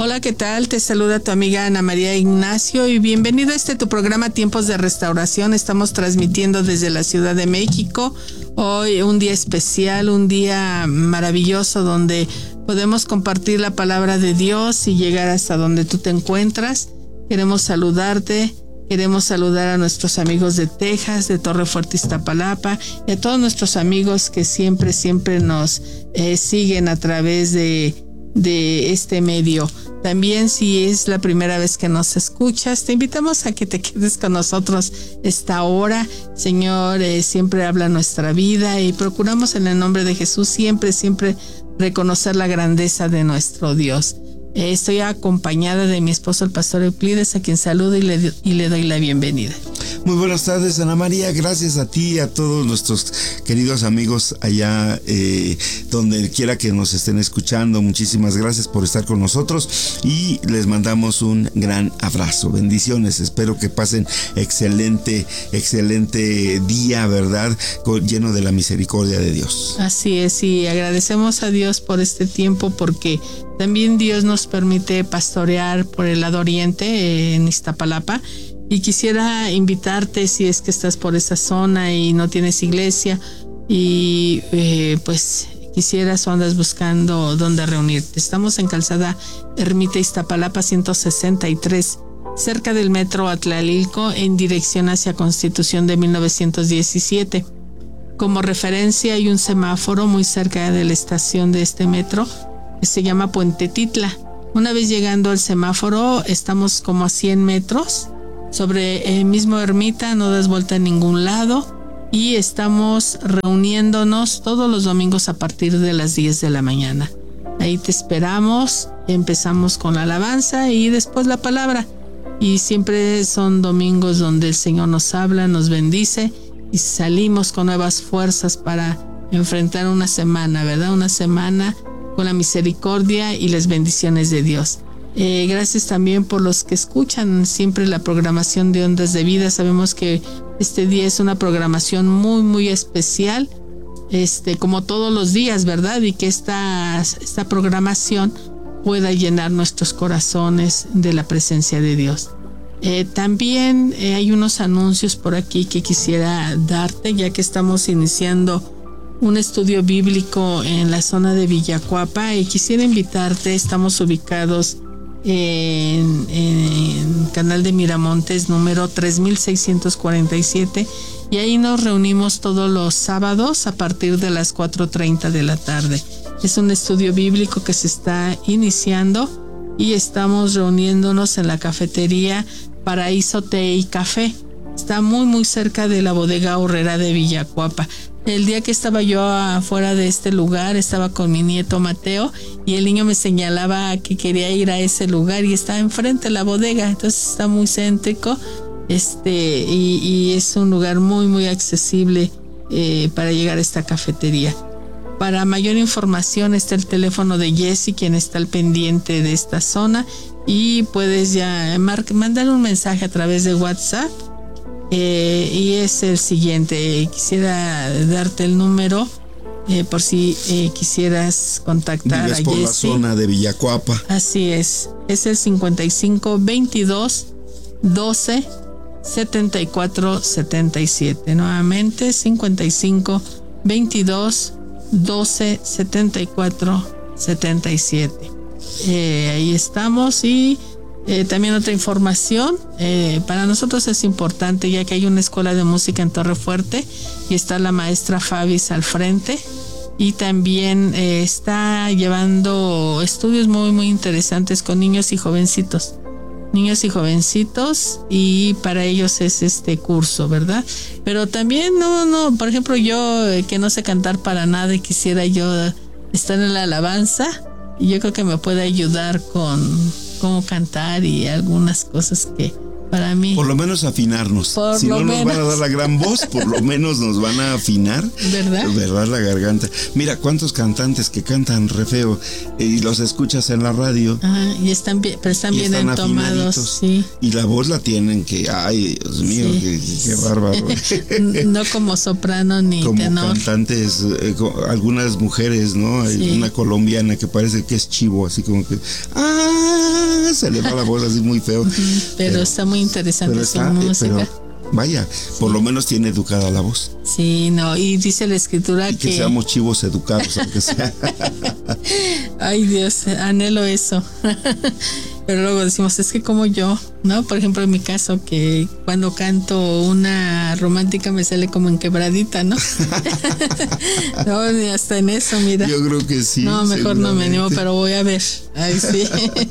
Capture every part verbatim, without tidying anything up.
Hola, ¿qué tal? Te saluda tu amiga Ana María Ignacio y bienvenido a este tu programa Tiempos de Restauración. Estamos transmitiendo desde la Ciudad de México. Hoy un día especial, un día maravilloso donde podemos compartir la palabra de Dios y llegar hasta donde tú te encuentras. Queremos saludarte, queremos saludar a nuestros amigos de Texas, de Torre Fuerte, Iztapalapa, y a todos nuestros amigos que siempre, siempre nos eh, siguen a través de de este medio. También, si es la primera vez que nos escuchas, te invitamos a que te quedes con nosotros esta hora. Señor, eh, siempre habla nuestra vida y procuramos en el nombre de Jesús siempre, siempre reconocer la grandeza de nuestro Dios. Eh, estoy acompañada de mi esposo, el pastor Euclides, a quien saludo y le, y le doy la bienvenida. Muy buenas tardes, Ana María. Gracias a ti y a todos nuestros queridos amigos allá eh, donde quiera que nos estén escuchando. Muchísimas gracias por estar con nosotros y les mandamos un gran abrazo. Bendiciones. Espero que pasen excelente, excelente día, ¿verdad? Lleno de la misericordia de Dios. Así es, y agradecemos a Dios por este tiempo porque también Dios nos permite pastorear por el lado oriente eh, en Iztapalapa. Y quisiera invitarte, si es que estás por esa zona y no tienes iglesia y eh, pues quisieras o andas buscando dónde reunirte. Estamos en Calzada Ermita Iztapalapa ciento sesenta y tres, cerca del metro Atlalilco, en dirección hacia Constitución de mil novecientos diecisiete. Como referencia hay un semáforo muy cerca de la estación de este metro que se llama Puente Titla. Una vez llegando al semáforo estamos como a cien metros. Sobre el mismo Ermita, no das vuelta a ningún lado y estamos reuniéndonos todos los domingos a partir de las diez de la mañana. Ahí te esperamos, empezamos con la alabanza y después la palabra. Y siempre son domingos donde el Señor nos habla, nos bendice y salimos con nuevas fuerzas para enfrentar una semana, ¿verdad? Una semana con la misericordia y las bendiciones de Dios. Eh, gracias también por los que escuchan siempre la programación de Ondas de Vida. Sabemos que este día es una programación muy, muy especial, este, como todos los días, ¿verdad? Y que esta, esta programación pueda llenar nuestros corazones de la presencia de Dios. Eh, también eh, hay unos anuncios por aquí que quisiera darte, ya que estamos iniciando un estudio bíblico en la zona de Villacuapa y quisiera invitarte. Estamos ubicados En, en Canal de Miramontes número tres mil seiscientos cuarenta y siete y ahí nos reunimos todos los sábados a partir de las cuatro treinta de la tarde. Es un estudio bíblico que se está iniciando y estamos reuniéndonos en la cafetería Paraíso Té y Café. Está muy muy cerca de la bodega horrera de Villacuapa. El día que estaba yo afuera de este lugar, estaba con mi nieto Mateo y el niño me señalaba que quería ir a ese lugar y está enfrente de la bodega, entonces está muy céntrico este y, y es un lugar muy muy accesible eh, para llegar a esta cafetería. Para mayor información está el teléfono de Jesse, quien está al pendiente de esta zona, y puedes ya mar- mandar un mensaje a través de WhatsApp. Eh, y es el siguiente. Quisiera darte el número eh, por si eh, quisieras contactar Vives a por Jesse. la zona de Villacuapa. Así es, es el cincuenta y cinco veintidós doce setenta y cuatro setenta y siete. Nuevamente cincuenta y cinco veintidós doce setenta y cuatro setenta y siete. Eh, ahí estamos. Y Eh, también otra información, eh, para nosotros es importante, ya que hay una escuela de música en Torre Fuerte y está la maestra Fabis al frente y también eh, está llevando estudios muy muy interesantes con niños y jovencitos niños y jovencitos y para ellos es este curso, ¿verdad? Pero también no, no, por ejemplo yo eh, que no sé cantar para nada y quisiera yo estar en la alabanza, y yo creo que me puede ayudar con cómo cantar y algunas cosas que para mí. Por lo menos afinarnos. Por si lo no menos. nos van a dar la gran voz, por lo menos nos van a afinar. ¿Verdad? ¿Verdad? La garganta. Mira, cuántos cantantes que cantan re feo y los escuchas en la radio. Ajá, y están bien, pero están bien están entomados, sí. Y la voz la tienen que, ay, Dios mío, Sí. qué, qué bárbaro. No como soprano ni Como tenor. cantantes, eh, co- algunas mujeres, ¿no? Hay Sí. una colombiana que parece que es chivo, así como que, ah, se le va la voz así muy feo. Pero, pero está muy interesante pero su está, eh, música. pero vaya, por lo menos tiene educada la voz. Sí, no, y dice la escritura Y que, que... seamos chivos educados, aunque sea. Ay, Dios, anhelo eso. Pero luego decimos, es que como yo, ¿no? Por ejemplo, en mi caso, que cuando canto una romántica me sale como en quebradita, ¿no? No, ni hasta en eso, mira. Yo creo que sí. No, mejor no me animo, seguramente. pero voy a ver. Ay, sí.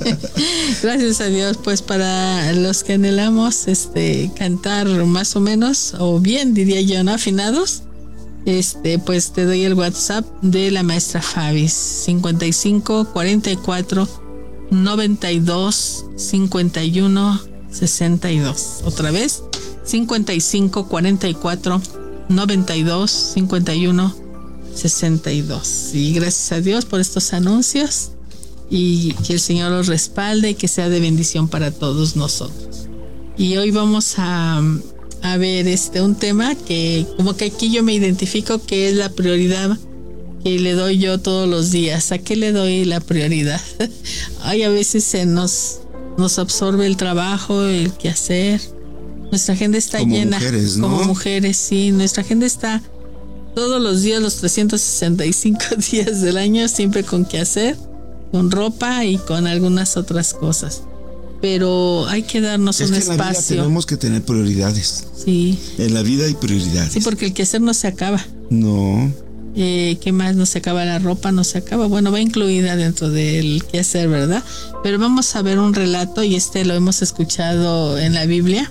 Gracias a Dios, pues para los que anhelamos este cantar más o menos, o bien diría yo, ¿no? Afinados. Este, pues te doy el WhatsApp de la maestra Fabis, cincuenta y cinco, cuarenta y cuatro, noventa y dos, cincuenta y uno, sesenta y dos. Otra vez, cincuenta y cinco, cuarenta y cuatro, noventa y dos, cincuenta y uno, sesenta y dos. Y gracias a Dios por estos anuncios y que el Señor los respalde y que sea de bendición para todos nosotros. Y hoy vamos a, a ver este un tema que como que aquí yo me identifico que es la prioridad que le doy yo todos los días. ¿A qué le doy la prioridad? Ay, a veces se nos, nos absorbe el trabajo, el quehacer. Nuestra agenda está Como llena. mujeres, ¿no? Como mujeres, sí. Nuestra agenda está todos los días, los trescientos sesenta y cinco días del año, siempre con quehacer, con ropa y con algunas otras cosas. Pero hay que darnos Es un que en la vida espacio. tenemos que tener prioridades. Sí, En la vida hay prioridades. sí, porque el quehacer no se acaba. No. Eh, ¿Qué más? No se acaba la ropa, no se acaba. Bueno, va incluida dentro del quehacer, ¿verdad? Pero vamos a ver un relato, y este lo hemos escuchado en la Biblia,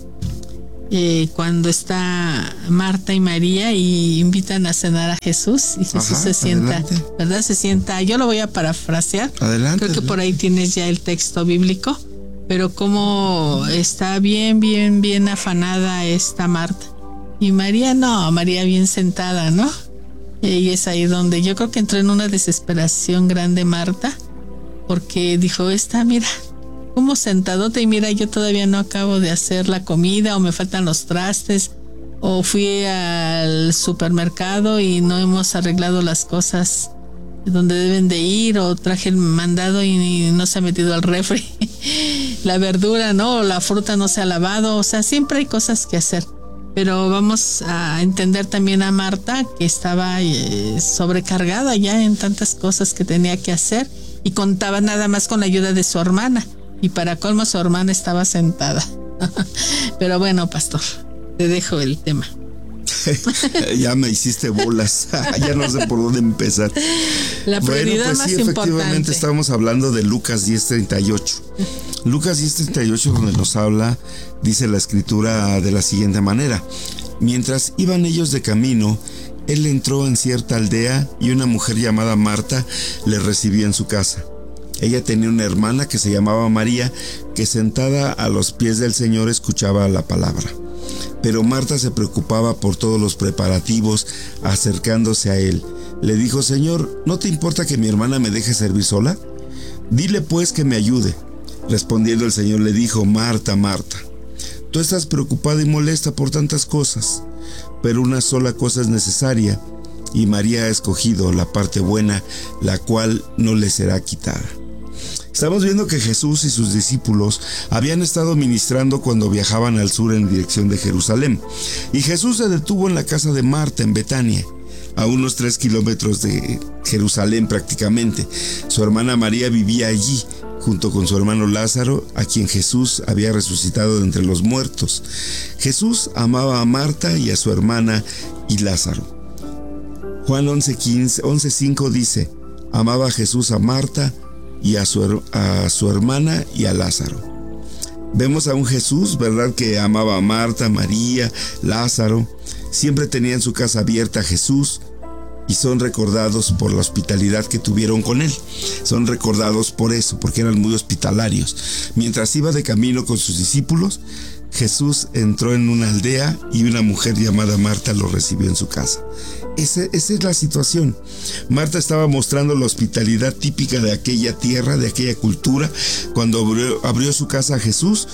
eh, cuando está Marta y María y invitan a cenar a Jesús, y Jesús Ajá, se sienta, adelante. ¿verdad? Se sienta, yo lo voy a parafrasear. Adelante. Creo que por ahí tienes ya el texto bíblico, pero como está bien, bien, bien afanada esta Marta. Y María no, María bien sentada, ¿no? Y es ahí donde yo creo que entró en una desesperación grande Marta, porque dijo, esta, mira, como sentadota, y mira, yo todavía no acabo de hacer la comida, o me faltan los trastes, o fui al supermercado y no hemos arreglado las cosas donde deben de ir, o traje el mandado y no se ha metido al refri, la verdura, ¿no? O la fruta no se ha lavado, o sea, siempre hay cosas que hacer. Pero vamos a entender también a Marta, que estaba eh, sobrecargada ya en tantas cosas que tenía que hacer, y contaba nada más con la ayuda de su hermana, y para colmo su hermana estaba sentada. Pero bueno, pastor, te dejo el tema. Ya me hiciste bolas. Ya no sé por dónde empezar. La prioridad bueno, pues más sí, efectivamente importante. estamos hablando de Lucas diez treinta y ocho. Lucas diez treinta y ocho, donde nos habla, dice la escritura de la siguiente manera: mientras iban ellos de camino, él entró en cierta aldea y una mujer llamada Marta le recibió en su casa. Ella tenía una hermana que se llamaba María, que sentada a los pies del Señor escuchaba la palabra. Pero Marta se preocupaba por todos los preparativos. Acercándose a él, le dijo: Señor, ¿no te importa que mi hermana me deje servir sola? Dile pues que me ayude. Respondiendo el Señor le dijo: Marta, Marta, tú estás preocupada y molesta por tantas cosas, pero una sola cosa es necesaria, y María ha escogido la parte buena, la cual no le será quitada. Estamos viendo que Jesús y sus discípulos habían estado ministrando cuando viajaban al sur en dirección de Jerusalén, y Jesús se detuvo en la casa de Marta en Betania, a unos tres kilómetros de Jerusalén prácticamente. Su hermana María vivía allí, junto con su hermano Lázaro, a quien Jesús había resucitado de entre los muertos. Jesús amaba a Marta y a su hermana y Lázaro. Juan once cinco dice: amaba a Jesús a Marta y a su, a su hermana y a Lázaro. Vemos a un Jesús, ¿verdad?, que amaba a Marta, María, Lázaro. Siempre tenía en su casa abierta a Jesús, y son recordados por la hospitalidad que tuvieron con él. Son recordados por eso, porque eran muy hospitalarios. Mientras iba de camino con sus discípulos, Jesús entró en una aldea y una mujer llamada Marta lo recibió en su casa. Esa, esa es la situación. Marta estaba mostrando la hospitalidad típica de aquella tierra, de aquella cultura, cuando abrió, abrió su casa a Jesús.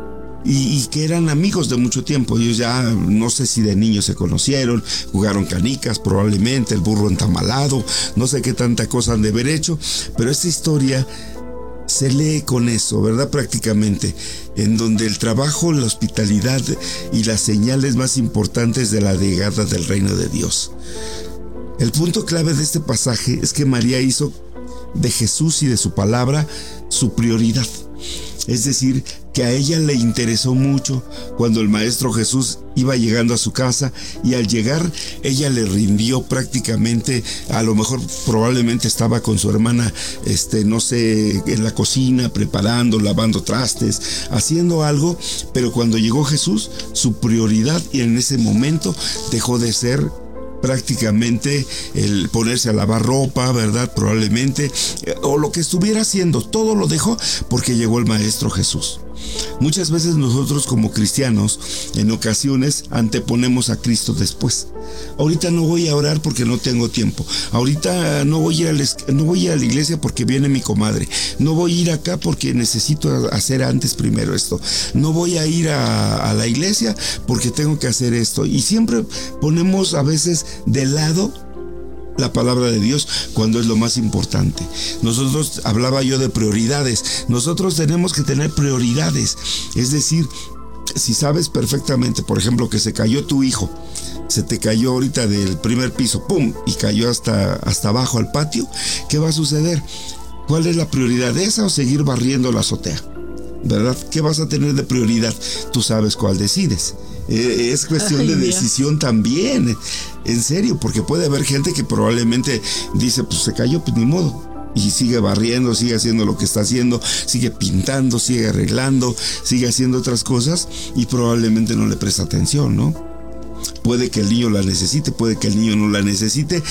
Y, y que eran amigos de mucho tiempo. Ellos ya, no sé si de niños se conocieron, jugaron canicas probablemente, el burro entamalado, no sé qué tanta cosa han de haber hecho, pero esta historia se lee con eso, ¿verdad? Prácticamente, en donde el trabajo, la hospitalidad y las señales más importantes de la llegada del reino de Dios. El punto clave de este pasaje es que María hizo de Jesús y de su palabra su prioridad. Es decir, que a ella le interesó mucho cuando el Maestro Jesús iba llegando a su casa, y al llegar ella le rindió prácticamente. A lo mejor probablemente estaba con su hermana, este, no sé, en la cocina, preparando, lavando trastes, haciendo algo, pero cuando llegó Jesús, su prioridad, y en ese momento dejó de ser prácticamente el ponerse a lavar ropa, ¿verdad? Probablemente, o lo que estuviera haciendo, todo lo dejó porque llegó el Maestro Jesús. Muchas veces nosotros como cristianos, en ocasiones, anteponemos a Cristo después. Ahorita no voy a orar porque no tengo tiempo. Ahorita no voy a ir a la, no voy a, ir a la iglesia porque viene mi comadre. No voy a ir acá porque necesito hacer antes primero esto. No voy a ir a, a la iglesia porque tengo que hacer esto. Y siempre ponemos a veces de lado la palabra de Dios cuando es lo más importante. Nosotros, hablaba yo de prioridades. Nosotros tenemos que tener prioridades. Es decir, si sabes perfectamente, por ejemplo, que se cayó tu hijo, se te cayó ahorita del primer piso, ¡pum!, y cayó hasta, hasta abajo al patio, ¿qué va a suceder? ¿Cuál es la prioridad? ¿Esa o seguir barriendo la azotea? ¿Verdad? ¿Qué vas a tener de prioridad? Tú sabes cuál decides. Eh, es cuestión Ay, de decisión también. En serio, porque puede haber gente que probablemente dice, pues se cayó, pues ni modo. Y sigue barriendo, sigue haciendo lo que está haciendo, sigue pintando, sigue arreglando, sigue haciendo otras cosas y probablemente no le presta atención, ¿no? Puede que el niño la necesite, puede que el niño no la necesite,